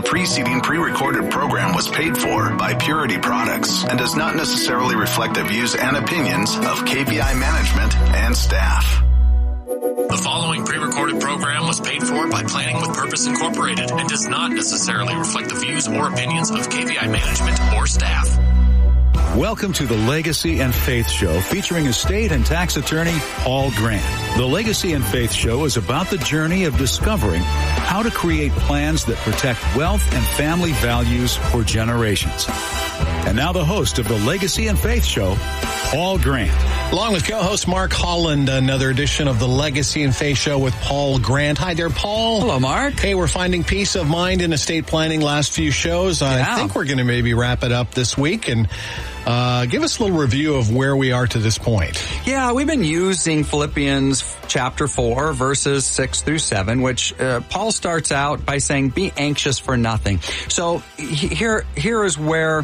preceding pre-recorded program was paid for by Purity Products and does not necessarily reflect the views and opinions of KPI management and staff. The following pre-recorded program was paid for by Planning with Purpose Incorporated and does not necessarily reflect the views or opinions of KPI management or staff. Welcome to the Legacy and Faith Show featuring estate and tax attorney Paul Grant. The Legacy and Faith Show is about the journey of discovering how to create plans that protect wealth and family values for generations. And now the host of the Legacy and Faith Show, Paul Grant. Along with co-host Mark Holland, another edition of the Legacy and Faith Show with Paul Grant. Hi there, Paul. Hello, Mark. Hey, we're finding peace of mind in estate planning last few shows. I think we're going to maybe wrap it up this week and give us a little review of where we are to this point. Yeah, we've been using Philippians chapter 4, verses 6 through 7, which Paul starts out by saying, be anxious for nothing. So here is where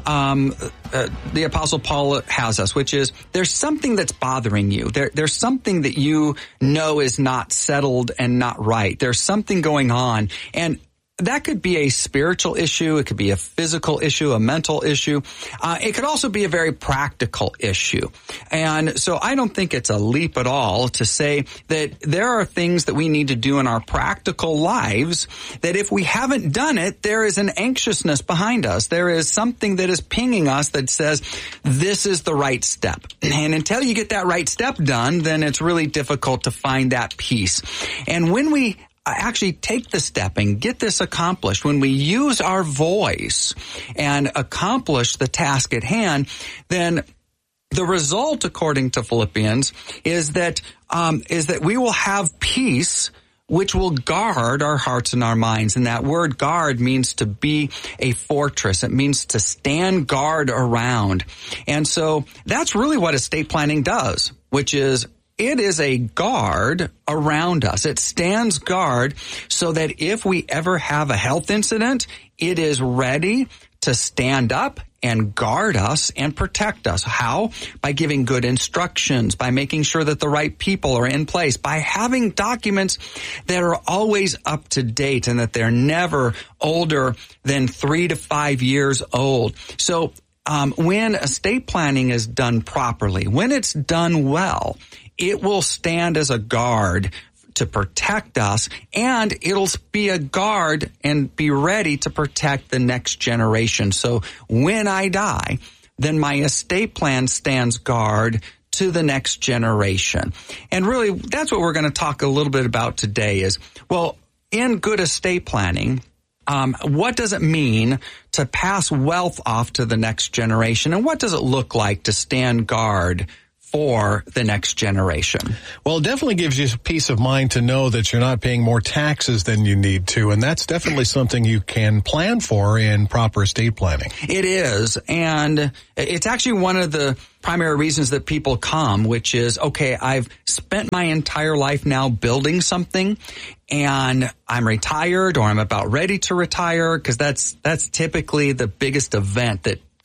the Apostle Paul has us, which is there's something that's bothering you. There's something that you know is not settled and not right. There's something going on. And that could be a spiritual issue. It could be a physical issue, a mental issue. It could also be a very practical issue. And so I don't think it's a leap at all to say that there are things that we need to do in our practical lives that if we haven't done it, there is an anxiousness behind us. There is something that is pinging us that says this is the right step. And until you get that right step done, then it's really difficult to find that peace. And when we actually take the step and get this accomplished, when we use our voice and accomplish the task at hand, then the result, according to Philippians, is that we will have peace which will guard our hearts and our minds. And that word guard means to be a fortress. It means to stand guard around. And so that's really what estate planning does, which is it is a guard around us. It stands guard so that if we ever have a health incident, it is ready to stand up and guard us and protect us. How? By giving good instructions, by making sure that the right people are in place, by having documents that are always up to date and that they're never older than 3 to 5 years old. So when estate planning is done properly, when it's done well, it will stand as a guard to protect us, and it'll be a guard and be ready to protect the next generation. So when I die, then my estate plan stands guard to the next generation. And really, that's what we're going to talk a little bit about today is, well, in good estate planning, what does it mean to pass wealth off to the next generation? And what does it look like to stand guard for the next generation? Well, it definitely gives you peace of mind to know that you're not paying more taxes than you need to. And that's definitely something you can plan for in proper estate planning. It is. And it's actually one of the primary reasons that people come, which is, okay, I've spent my entire life now building something and I'm retired or I'm about ready to retire, because that's typically the biggest event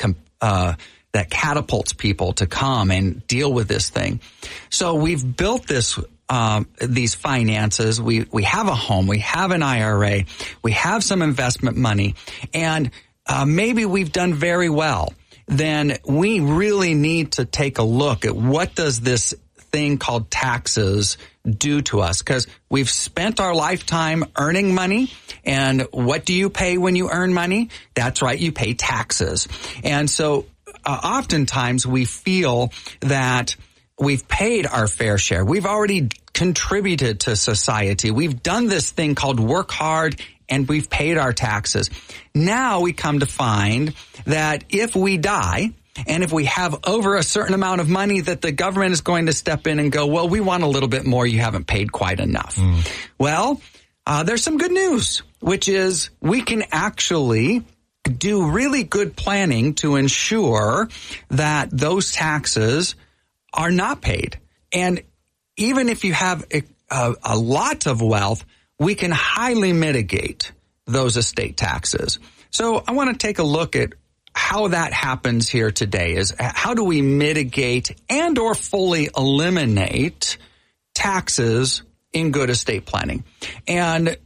that catapults people to come and deal with this thing. So we've built these finances. We have a home. We have an IRA. We have some investment money, and maybe we've done very well. Then we really need to take a look at what does this thing called taxes do to us, because we've spent our lifetime earning money. And what do you pay when you earn money? That's right, you pay taxes. And so oftentimes we feel that we've paid our fair share. We've already contributed to society. We've done this thing called work hard and we've paid our taxes. Now we come to find that if we die and if we have over a certain amount of money, that the government is going to step in and go, well, we want a little bit more. You haven't paid quite enough. Well, there's some good news, which is we can actually do really good planning to ensure that those taxes are not paid. And even if you have a lot of wealth, we can highly mitigate those estate taxes. So I want to take a look at how that happens here today. Is how do we mitigate and or fully eliminate taxes in good estate planning? And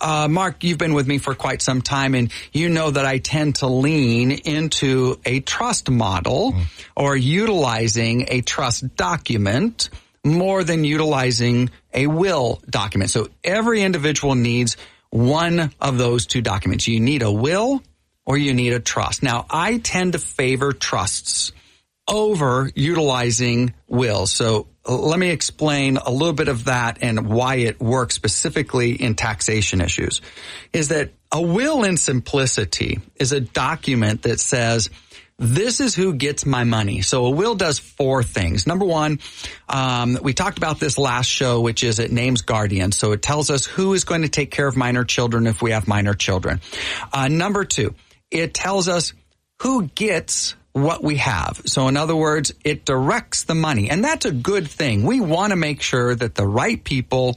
Mark, you've been with me for quite some time, and you know that I tend to lean into a trust model or utilizing a trust document more than utilizing a will document. So every individual needs one of those two documents. You need a will or you need a trust. Now, I tend to favor trusts over utilizing wills. So let me explain a little bit of that and why it works specifically in taxation issues. Is that a will in simplicity is a document that says, this is who gets my money. So a will does four things. Number one, we talked about this last show, which is it names guardians. So it tells us who is going to take care of minor children if we have minor children. Number two, it tells us who gets what we have. So in other words, it directs the money. And that's a good thing. We want to make sure that the right people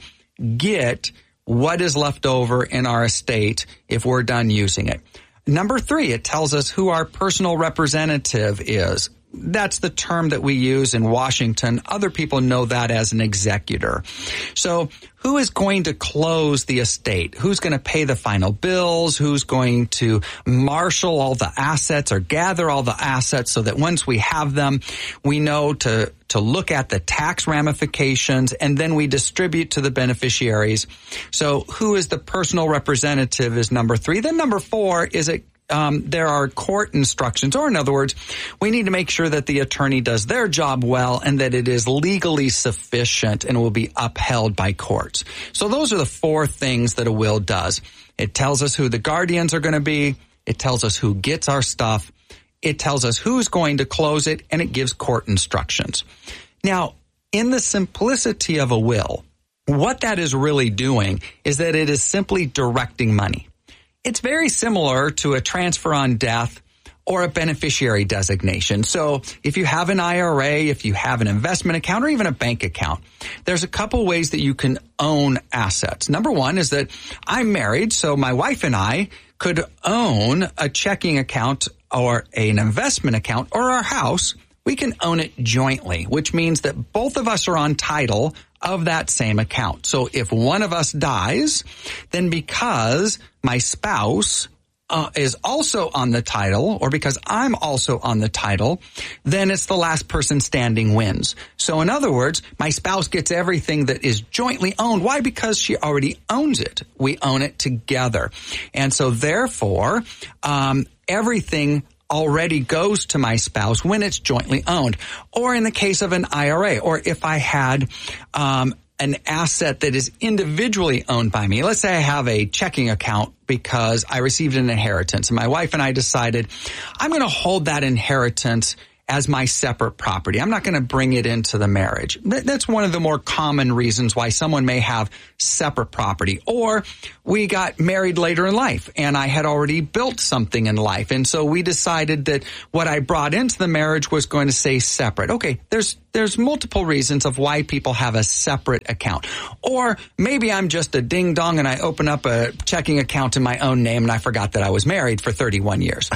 get what is left over in our estate if we're done using it. Number three, it tells us who our personal representative is. That's the term that we use in Washington. Other people know that as an executor. So who is going to close the estate? Who's going to pay the final bills? Who's going to marshal all the assets or gather all the assets so that once we have them, we know to look at the tax ramifications, and then we distribute to the beneficiaries. So who is the personal representative is number three. Then number four is there are court instructions, or in other words, we need to make sure that the attorney does their job well and that it is legally sufficient and will be upheld by courts. So those are the four things that a will does. It tells us who the guardians are going to be. It tells us who gets our stuff. It tells us who's going to close it, and it gives court instructions. Now, in the simplicity of a will, what that is really doing is that it is simply directing money. It's very similar to a transfer on death or a beneficiary designation. So if you have an IRA, if you have an investment account, or even a bank account, there's a couple ways that you can own assets. Number one is that I'm married, so my wife and I could own a checking account or an investment account or our house. We can own it jointly, which means that both of us are on title of that same account. So if one of us dies, then because my spouse is also on the title, or because I'm also on the title, then it's the last person standing wins. So in other words, my spouse gets everything that is jointly owned. Why? Because she already owns it. We own it together. And so therefore, everything already goes to my spouse when it's jointly owned. Or in the case of an IRA, or if I had an asset that is individually owned by me. Let's say I have a checking account because I received an inheritance, and my wife and I decided I'm going to hold that inheritance as my separate property. I'm not going to bring it into the marriage. That's one of the more common reasons why someone may have separate property. Or we got married later in life and I had already built something in life. And so we decided that what I brought into the marriage was going to stay separate. Okay, there's multiple reasons of why people have a separate account. Or maybe I'm just a ding dong and I open up a checking account in my own name and I forgot that I was married for 31 years.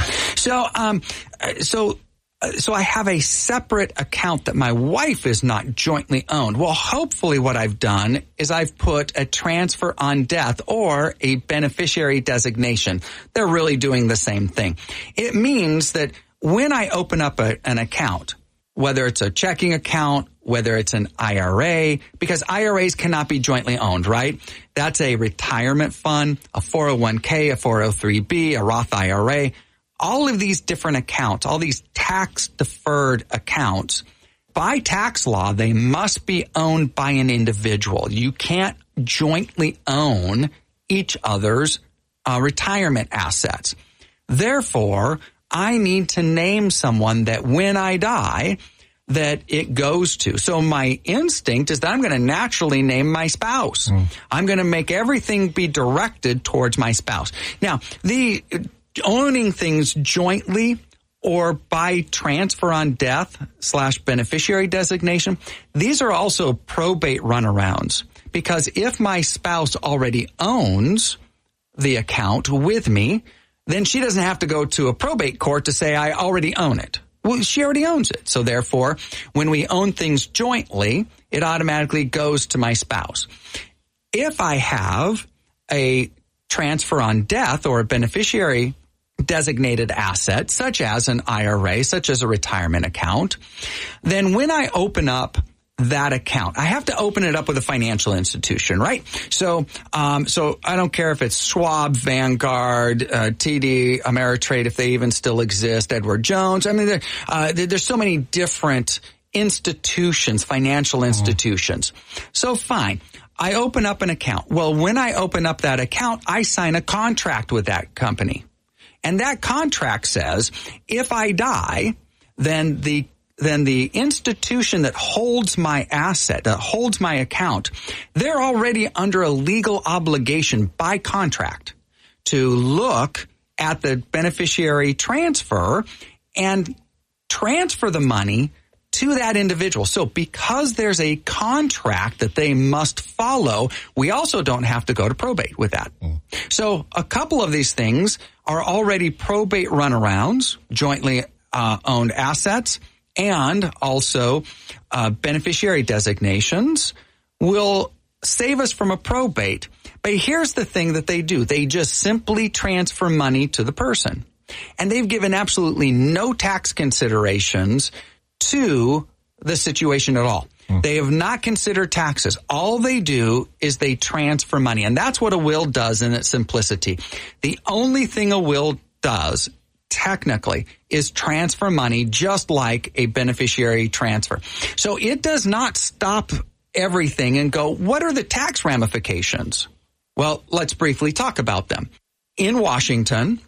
So I have a separate account that my wife is not jointly owned. Well, hopefully what I've done is I've put a transfer on death or a beneficiary designation. They're really doing the same thing. It means that when I open up an account, whether it's a checking account, whether it's an IRA, because IRAs cannot be jointly owned, right? That's a retirement fund, a 401k, a 403b, a Roth IRA. All of these different accounts, all these tax-deferred accounts, by tax law, they must be owned by an individual. You can't jointly own each other's retirement assets. Therefore, I need to name someone that when I die, that it goes to. So my instinct is that I'm going to naturally name my spouse. I'm going to make everything be directed towards my spouse. Now, the owning things jointly or by transfer on death / beneficiary designation, these are also probate runarounds. Because if my spouse already owns the account with me, then she doesn't have to go to a probate court to say, I already own it. Well, she already owns it. So therefore, when we own things jointly, it automatically goes to my spouse. If I have a transfer on death or a beneficiary designated asset, such as an IRA, such as a retirement account, then when I open up that account, I have to open it up with a financial institution, right? So I don't care if it's Schwab, Vanguard, TD, Ameritrade, if they even still exist, Edward Jones. I mean, there's so many different institutions, financial institutions. So fine. I open up an account. Well, when I open up that account, I sign a contract with that company. And that contract says, if I die, then the institution that holds my asset, that holds my account, they're already under a legal obligation by contract to look at the beneficiary transfer and transfer the money to that individual. So because there's a contract that they must follow, we also don't have to go to probate with that. So a couple of these things are already probate runarounds, jointly owned assets, and also beneficiary designations will save us from a probate. But here's the thing that they do. They just simply transfer money to the person. And they've given absolutely no tax considerations to the situation at all. They have not considered taxes. All they do is they transfer money. And that's what a will does in its simplicity. The only thing a will does technically is transfer money, just like a beneficiary transfer. So it does not stop everything and go, what are the tax ramifications? Well, let's briefly talk about them. In Washington,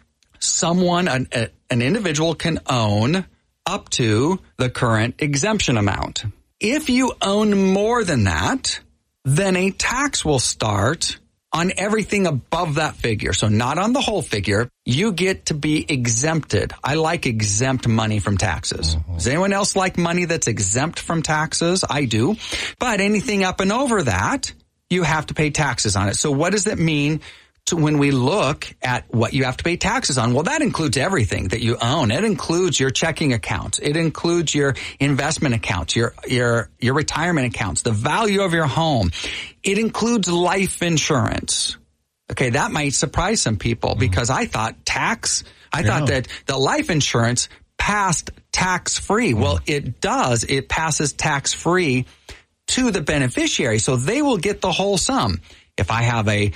an individual can own up to the current exemption amount. If you own more than that, then a tax will start on everything above that figure. So not on the whole figure. You get to be exempted. I like exempt money from taxes. Does anyone else like money that's exempt from taxes? I do. But anything up and over that, you have to pay taxes on it. So what does it mean when we look at what you have to pay taxes on? Well, that includes everything that you own. It includes your checking accounts. It includes your investment accounts, your retirement accounts, the value of your home. It includes life insurance. Okay, that might surprise some people because I thought that the life insurance passed tax-free. Well, it does. It passes tax-free to the beneficiary, so they will get the whole sum. If I have a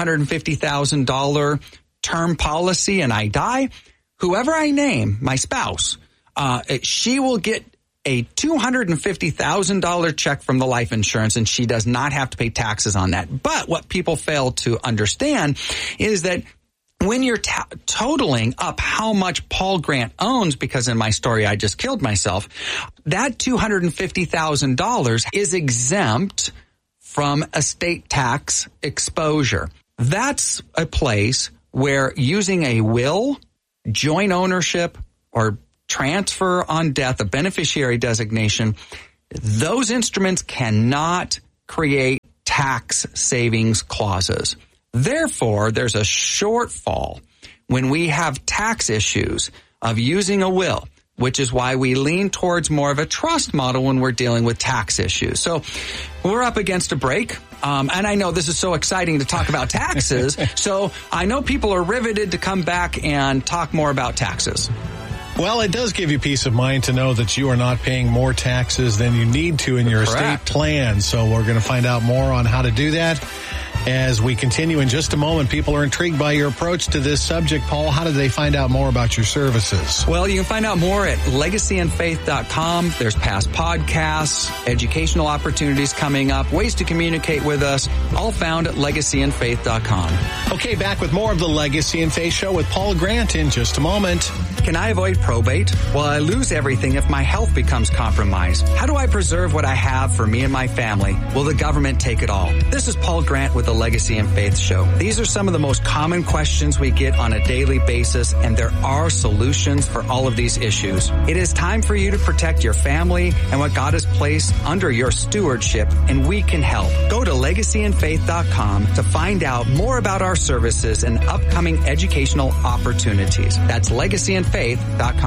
$250,000 term policy and I die, whoever I name, my spouse, she will get a $250,000 check from the life insurance, and she does not have to pay taxes on that. But what people fail to understand is that when you're totaling up how much Paul Grant owns, because in my story I just killed myself, that $250,000 is exempt from estate tax exposure. That's a place where using a will, joint ownership, or transfer on death, a beneficiary designation, those instruments cannot create tax savings clauses. Therefore, there's a shortfall when we have tax issues of using a will, which is why we lean towards more of a trust model when we're dealing with tax issues. So we're up against a break. And I know this is so exciting to talk about taxes. So I know people are riveted to come back and talk more about taxes. Well, it does give you peace of mind to know that you are not paying more taxes than you need to in your estate plan. So we're going to find out more on how to do that as we continue in just a moment. People are intrigued by your approach to this subject. Paul, how do they find out more about your services? Well, you can find out more at legacyandfaith.com. There's past podcasts, educational opportunities coming up, ways to communicate with us, all found at legacyandfaith.com. Okay, back with more of the Legacy and Faith Show with Paul Grant in just a moment. Can I avoid probate? Well, I lose everything if my health becomes compromised. How do I preserve what I have for me and my family? Will the government take it all? This is Paul Grant with the Legacy and Faith Show. These are some of the most common questions we get on a daily basis, and there are solutions for all of these issues. It is time for you to protect your family and what God has placed under your stewardship, and we can help. Go to legacyandfaith.com to find out more about our services and upcoming educational opportunities. That's legacyandfaith.com.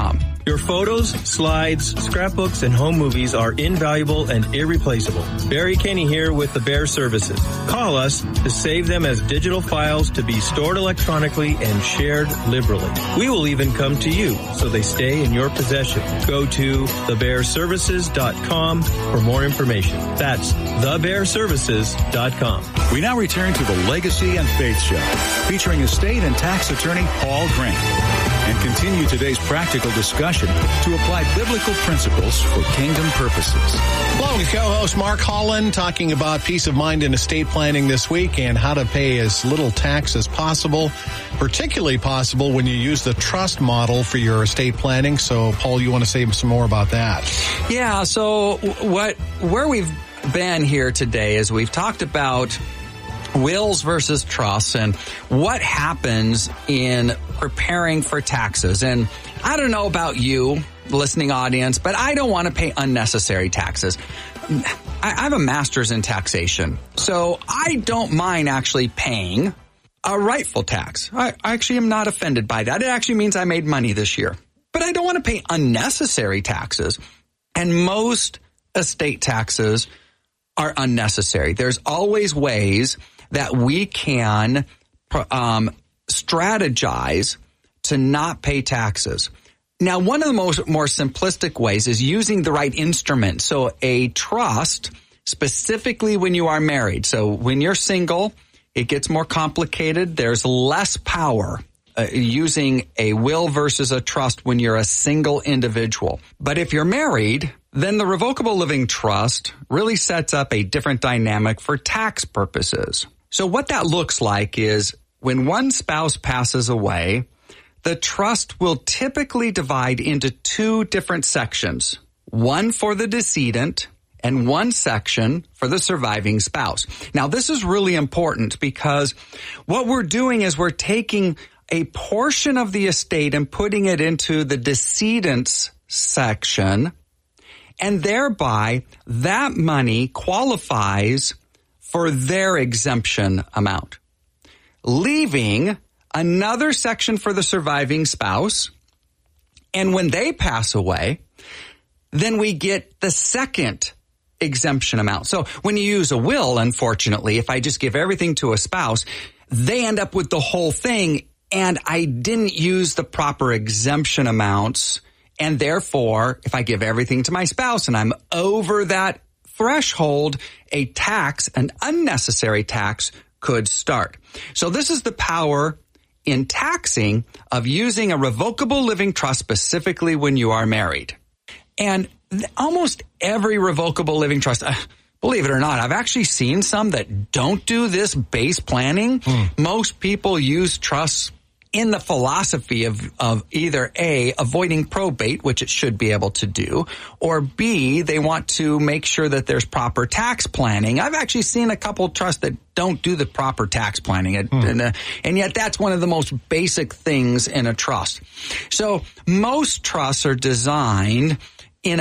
Your photos, slides, scrapbooks, and home movies are invaluable and irreplaceable. Barry Kenny here with the Bear Services. Call us to save them as digital files to be stored electronically and shared liberally. We will even come to you so they stay in your possession. Go to thebearservices.com for more information. That's thebearservices.com. We now return to the Legacy and Faith Show, featuring estate and tax attorney Paul Grant, and continue today's practical discussion to apply biblical principles for kingdom purposes. Hello, with co-host Mark Holland talking about peace of mind in estate planning this week and how to pay as little tax as possible, particularly possible when you use the trust model for your estate planning. So, Paul, you want to say some more about that? Yeah, so where we've been here today is we've talked about wills versus trusts and what happens in preparing for taxes. And I don't know about you, listening audience, but I don't want to pay unnecessary taxes. I have a master's in taxation, so I don't mind actually paying a rightful tax. I actually am not offended by that. It actually means I made money this year. But I don't want to pay unnecessary taxes. And most estate taxes are unnecessary. There's always ways that we can strategize to not pay taxes. Now, one of the more simplistic ways is using the right instrument. So a trust, specifically when you are married. So when you're single, it gets more complicated. There's less power using a will versus a trust when you're a single individual. But if you're married, then the revocable living trust really sets up a different dynamic for tax purposes. So what that looks like is when one spouse passes away, the trust will typically divide into two different sections, one for the decedent and one section for the surviving spouse. Now, this is really important because what we're doing is we're taking a portion of the estate and putting it into the decedent's section, and thereby that money qualifies for their exemption amount, leaving another section for the surviving spouse. And when they pass away, then we get the second exemption amount. So when you use a will, unfortunately, if I just give everything to a spouse, they end up with the whole thing, and I didn't use the proper exemption amounts. And therefore, if I give everything to my spouse and I'm over that threshold, an unnecessary tax could start. So this is the power in taxing of using a revocable living trust specifically when you are married. And almost every revocable living trust, believe it or not, I've actually seen some that don't do this base planning. Most people use trusts in the philosophy of either A, avoiding probate, which it should be able to do, or B, they want to make sure that there's proper tax planning. I've actually seen a couple trusts that don't do the proper tax planning, and yet that's one of the most basic things in a trust. So most trusts are designed in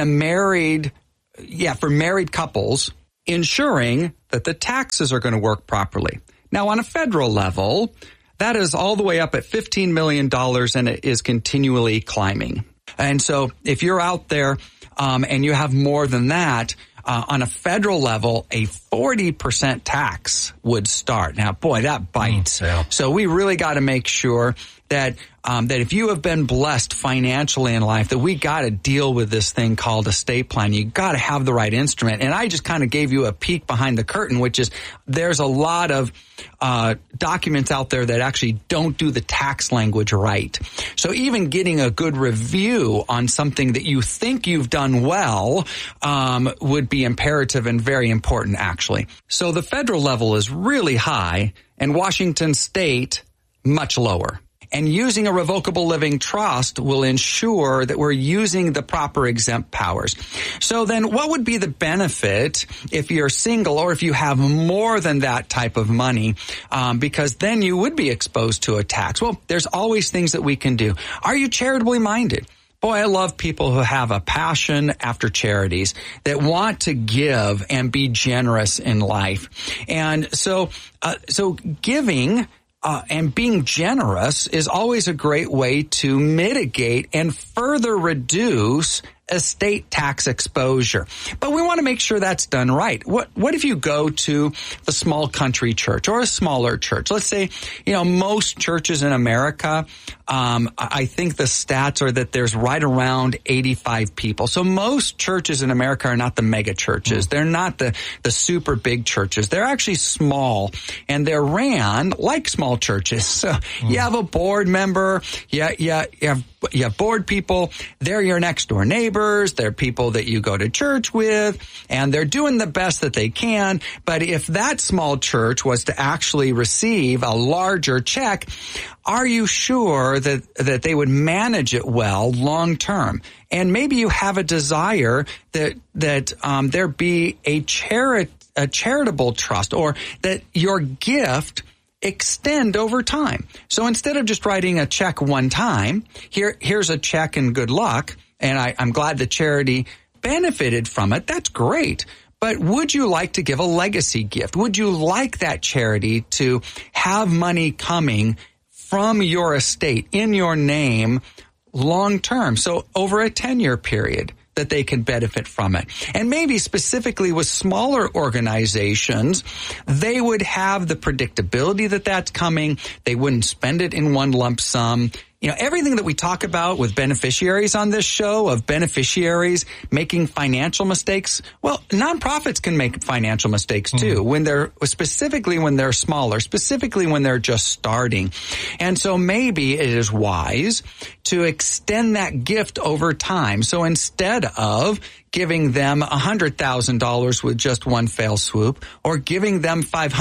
for married couples, ensuring that the taxes are going to work properly. Now, on a federal level, that is all the way up at $15 million, and it is continually climbing. And so if you're out there and you have more than that, on a federal level, a 40% tax would start. Now, boy, that bites. Yeah. So we really got to make sure that if you have been blessed financially in life, that we got to deal with this thing called estate plan. You got to have the right instrument. And I just kind of gave you a peek behind the curtain, which is there's a lot of documents out there that actually don't do the tax language right. So even getting a good review on something that you think you've done well would be imperative and very important, actually. So the federal level is really high, and Washington State much lower. And using a revocable living trust will ensure that we're using the proper exempt powers. So then what would be the benefit if you're single or if you have more than that type of money? Because then you would be exposed to a tax. Well, there's always things that we can do. Are you charitably minded? Boy, I love people who have a passion after charities, that want to give and be generous in life. And so giving and being generous is always a great way to mitigate and further reduce estate tax exposure. But we want to make sure that's done right. What if you go to the small country church or a smaller church? Let's say, most churches in America, I think the stats are that there's right around 85 people. So most churches in America are not the mega churches. They're not the super big churches. They're actually small, and they're ran like small churches. So you have a board member, you have board people, they're your next door neighbors, they're people that you go to church with, and they're doing the best that they can. But if that small church was to actually receive a larger check, are you sure that they would manage it well long term? And maybe you have a desire that there be a charitable trust, or that your gift extend over time. So instead of just writing a check one time, here's a check and good luck, and I'm glad the charity benefited from it. That's great. But would you like to give a legacy gift? Would you like that charity to have money coming from your estate in your name long term? So over a 10-year period, that they can benefit from it. And maybe specifically with smaller organizations, they would have the predictability that that's coming. They wouldn't spend it in one lump sum. Everything that we talk about with beneficiaries on this show, of beneficiaries making financial mistakes, well, nonprofits can make financial mistakes too, when they're smaller, specifically when they're just starting. And so maybe it is wise to extend that gift over time. So instead of giving them $100,000 with just one fell swoop, or giving them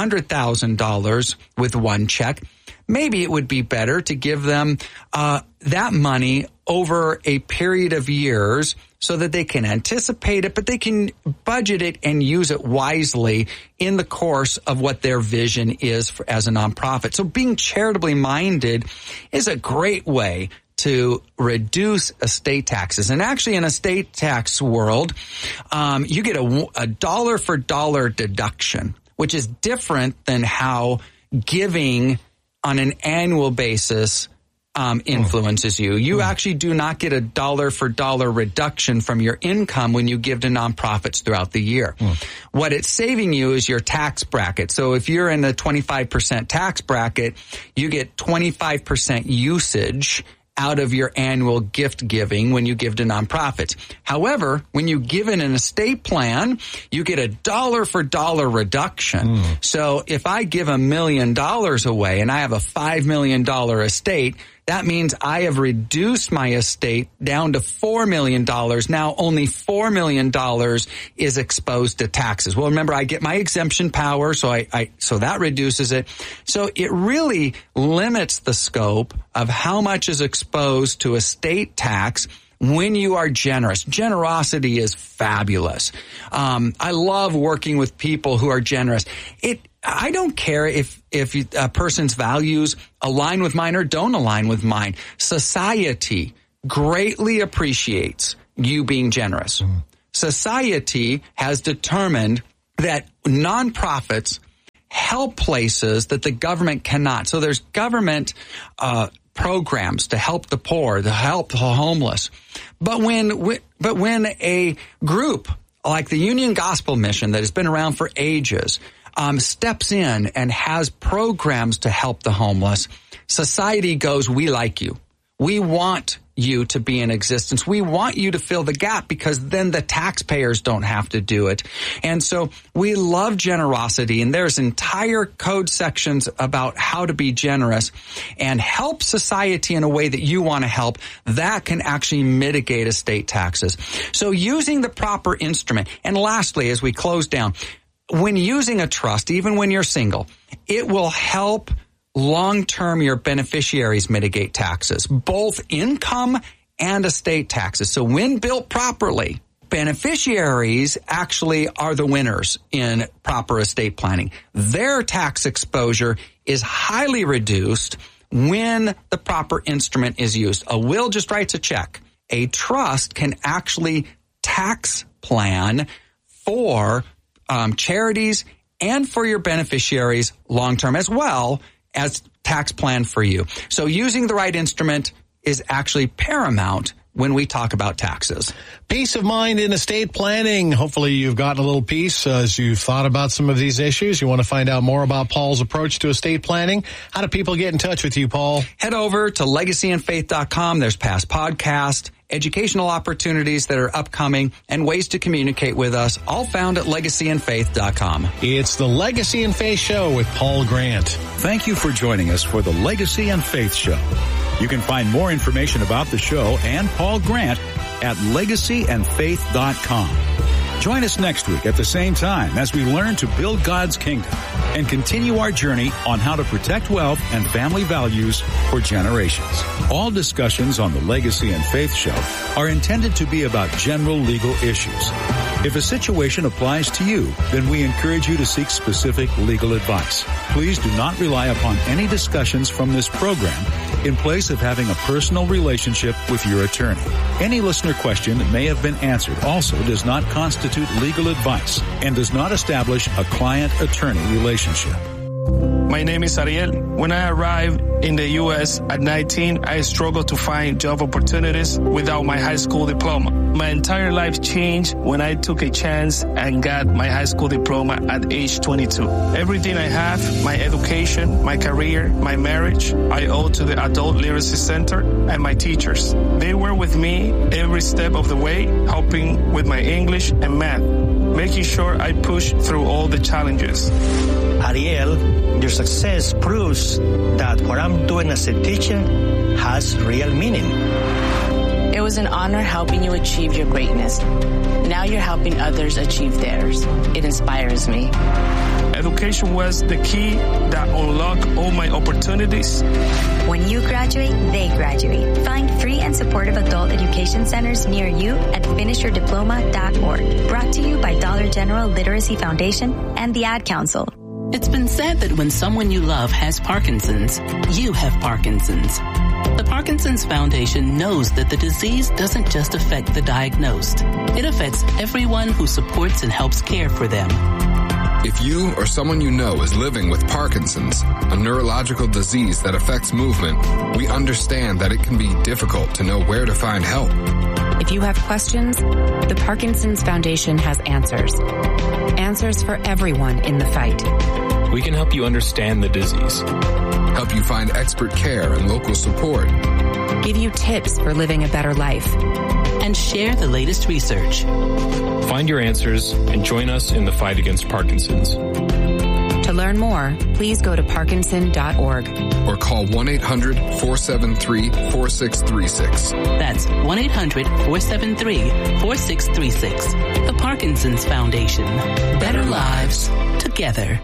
$500,000 with one check, maybe it would be better to give them that money over a period of years so that they can anticipate it, but they can budget it and use it wisely in the course of what their vision is as a nonprofit. So being charitably minded is a great way to reduce estate taxes. And actually in estate tax world, you get a dollar for dollar deduction, which is different than how giving on an annual basis influences you. You actually do not get a dollar for dollar reduction from your income when you give to nonprofits throughout the year. What it's saving you is your tax bracket. So if you're in the 25% tax bracket, you get 25% usage out of your annual gift giving when you give to nonprofits. However, when you give in an estate plan, you get a dollar for dollar reduction. So if I give $1 million away and I have a $5 million estate, that means I have reduced my estate down to $4 million. Now only $4 million is exposed to taxes. Well, remember, I get my exemption power, so so that reduces it. So it really limits the scope of how much is exposed to estate tax when you are generous. Generosity is fabulous. I love working with people who are generous. I don't care if a person's values align with mine or don't align with mine. Society greatly appreciates you being generous. Society has determined that nonprofits help places that the government cannot. So there's government programs to help the poor, to help the homeless. But when a group like the Union Gospel Mission that has been around for ages steps in and has programs to help the homeless, society goes, we like you. We want you to be in existence. We want you to fill the gap, because then the taxpayers don't have to do it. And so we love generosity, and there's entire code sections about how to be generous and help society in a way that you want to help. That can actually mitigate estate taxes. So using the proper instrument. And lastly, as we close down, when using a trust, even when you're single, it will help long-term your beneficiaries mitigate taxes, both income and estate taxes. So when built properly, beneficiaries actually are the winners in proper estate planning. Their tax exposure is highly reduced when the proper instrument is used. A will just writes a check. A trust can actually tax plan for charities and for your beneficiaries long-term as well as tax plan for you. So using the right instrument is actually paramount when we talk about taxes. Peace of mind in estate planning. Hopefully you've gotten a little peace as you've thought about some of these issues. You want to find out more about Paul's approach to estate planning? How do people get in touch with you, Paul? Head over to legacyandfaith.com. There's past podcasts, educational opportunities that are upcoming, and ways to communicate with us, all found at legacyandfaith.com. It's the Legacy and Faith Show with Paul Grant. Thank you for joining us for the Legacy and Faith Show. You can find more information about the show and Paul Grant at legacyandfaith.com. Join us next week at the same time as we learn to build God's kingdom and continue our journey on how to protect wealth and family values for generations. All discussions on the Legacy and Faith Show are intended to be about general legal issues. If a situation applies to you, then we encourage you to seek specific legal advice. Please do not rely upon any discussions from this program in place of having a personal relationship with your attorney. Any listener question that may have been answered also does not constitute legal advice and does not establish a client-attorney relationship. My name is Ariel. When I arrived in the U.S. at 19, I struggled to find job opportunities without my high school diploma. My entire life changed when I took a chance and got my high school diploma at age 22. Everything I have, my education, my career, my marriage, I owe to the Adult Literacy Center and my teachers. They were with me every step of the way, helping with my English and math, making sure I push through all the challenges. Ariel, your success proves that what I'm doing as a teacher has real meaning. It was an honor helping you achieve your greatness. Now you're helping others achieve theirs. It inspires me. Education was the key that unlocked all my opportunities. When you graduate, they graduate. Find free and supportive adult education centers near you at finishyourdiploma.org. Brought to you by Dollar General Literacy Foundation and the Ad Council. It's been said that when someone you love has Parkinson's, you have Parkinson's. The Parkinson's Foundation knows that the disease doesn't just affect the diagnosed. It affects everyone who supports and helps care for them. If you or someone you know is living with Parkinson's, a neurological disease that affects movement, we understand that it can be difficult to know where to find help. If you have questions, the Parkinson's Foundation has answers. Answers for everyone in the fight. We can help you understand the disease. Help you find expert care and local support. Give you tips for living a better life. And share the latest research. Find your answers and join us in the fight against Parkinson's. To learn more, please go to parkinson.org. Or call 1-800-473-4636. That's 1-800-473-4636. The Parkinson's Foundation. Better lives together.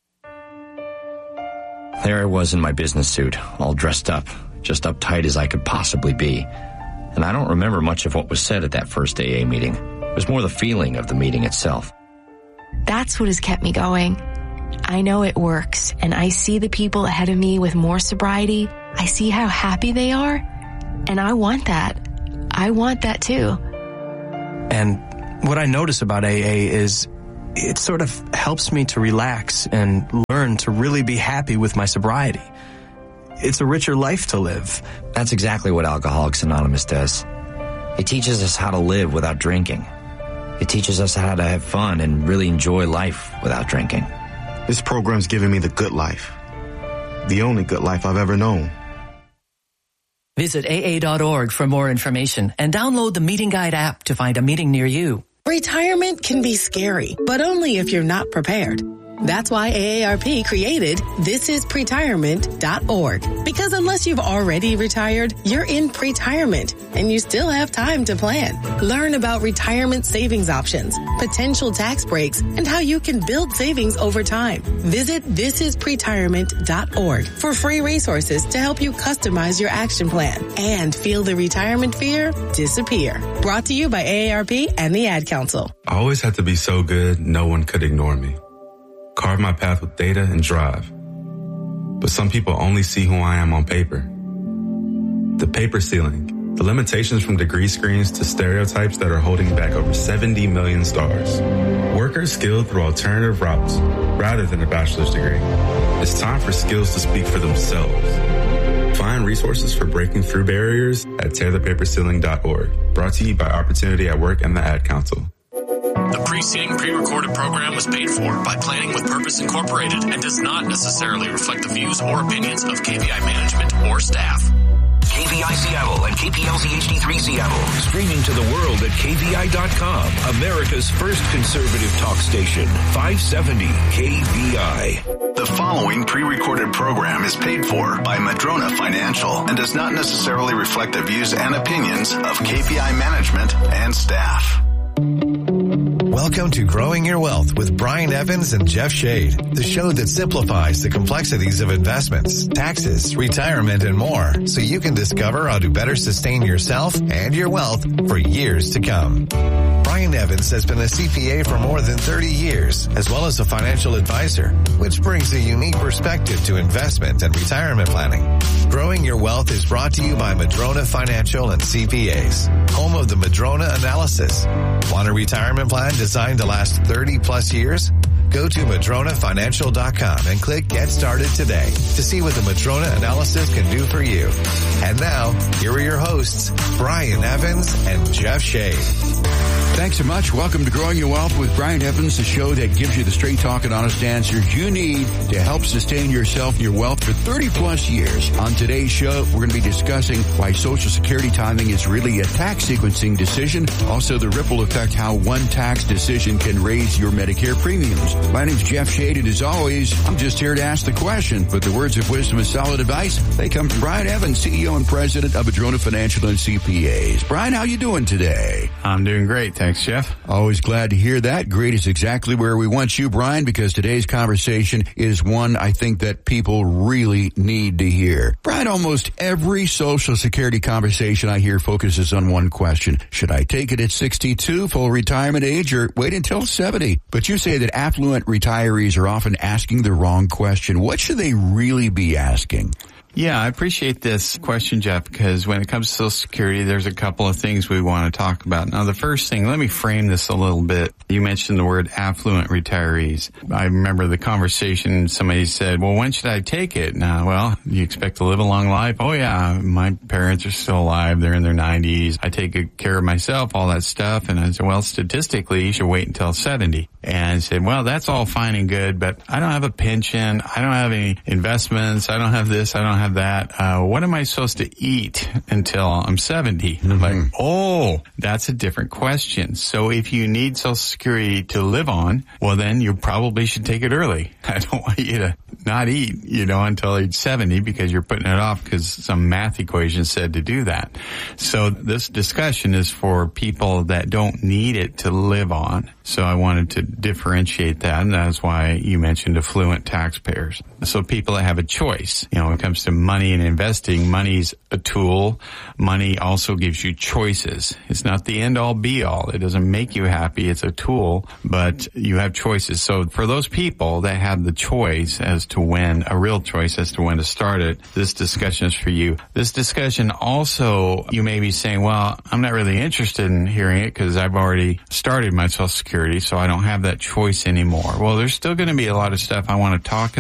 There I was in my business suit, all dressed up, just uptight as I could possibly be. And I don't remember much of what was said at that first AA meeting. It was more the feeling of the meeting itself. That's what has kept me going. I know it works, and I see the people ahead of me with more sobriety. I see how happy they are, and I want that. I want that too. And what I notice about AA is it sort of helps me to relax and learn to really be happy with my sobriety. It's a richer life to live. That's exactly what Alcoholics Anonymous does. It teaches us how to live without drinking. It teaches us how to have fun and really enjoy life without drinking. This program's given me the good life. The only good life I've ever known. Visit AA.org for more information and download the Meeting Guide app to find a meeting near you. Retirement can be scary, but only if you're not prepared. That's why AARP created thisispretirement.org. Because unless you've already retired, you're in pretirement and you still have time to plan. Learn about retirement savings options, potential tax breaks, and how you can build savings over time. Visit thisispretirement.org for free resources to help you customize your action plan and feel the retirement fear disappear. Brought to you by AARP and the Ad Council. I always had to be so good, no one could ignore me. Carve my path with data and drive. But some people only see who I am on paper. The paper ceiling The limitations from degree screens to stereotypes that are holding back over 70 million stars. Workers skilled through alternative routes rather than a bachelor's degree. It's time for skills to speak for themselves. Find resources for breaking through barriers at tearthepaperceiling.org. Brought to you by Opportunity at Work and the Ad Council. The preceding pre-recorded program was paid for by Planning with Purpose Incorporated and does not necessarily reflect the views or opinions of KVI management or staff. KVI Seattle and KPLZ HD3 Seattle. Streaming to the world at KVI.com, America's first conservative talk station, 570 KVI. The following pre-recorded program is paid for by Madrona Financial and does not necessarily reflect the views and opinions of KVI management and staff. Welcome to Growing Your Wealth with Brian Evans and Jeff Shade, the show that simplifies the complexities of investments, taxes, retirement, and more, so you can discover how to better sustain yourself and your wealth for years to come. Brian Evans has been a CPA for more than 30 years, as well as a financial advisor, which brings a unique perspective to investment and retirement planning. Growing Your Wealth is brought to you by Madrona Financial and CPAs, home of the Madrona Analysis. Want a retirement plan designed to last 30 plus years? Go to MadronaFinancial.com and click Get Started today to see what the Madrona Analysis can do for you. And now, here are your hosts, Brian Evans and Jeff Shade. Thanks so much. Welcome to Growing Your Wealth with Brian Evans, the show that gives you the straight talk and honest answers you need to help sustain yourself and your wealth for 30 plus years. On today's show, we're going to be discussing why Social Security timing is really a tax sequencing decision. Also, the ripple effect, how one tax decision can raise your Medicare premiums. My name's Jeff Shade, and as always, I'm just here to ask the question. But the words of wisdom and solid advice, they come from Brian Evans, CEO and President of Madrona Financial and CPAs. Brian, how you doing today? I'm doing great. Thanks, Jeff. Always glad to hear that. Great is exactly where we want you, Brian, because today's conversation is one I think that people really need to hear. Brian, almost every Social Security conversation I hear focuses on one question. Should I take it at 62, full retirement age, or wait until 70? But you say that affluent retirees are often asking the wrong question. What should they really be asking? Yeah, I appreciate this question, Jeff, because when it comes to Social Security, there's a couple of things we want to talk about. Now, the first thing, let me frame this a little bit. You mentioned the word affluent retirees. I remember the conversation, somebody said, well, when should I take it? Now, well, you expect to live a long life? Oh, yeah, my parents are still alive. They're in their 90s. I take good care of myself, all that stuff. And I said, well, statistically, you should wait until 70. And I said, well, that's all fine and good, but I don't have a pension. I don't have any investments. I don't have this. I don't have that. What am I supposed to eat until I'm 70? And I'm like, oh, that's a different question. So if you need Social Security to live on, well, then you probably should take it early. I don't want you to not eat, until age 70 because you're putting it off because some math equation said to do that. So this discussion is for people that don't need it to live on. So I wanted to differentiate that, and that's why you mentioned affluent taxpayers. So people that have a choice, when it comes to money and investing, money's a tool. Money also gives you choices. It's not the end-all be-all. It doesn't make you happy. It's a tool, but you have choices. So for those people that have the choice as to when, a real choice as to when to start it, this discussion is for you. This discussion also, you may be saying, well, I'm not really interested in hearing it because I've already started my Social Security, so I don't have that choice anymore. Well, there's still going to be a lot of stuff I want to talk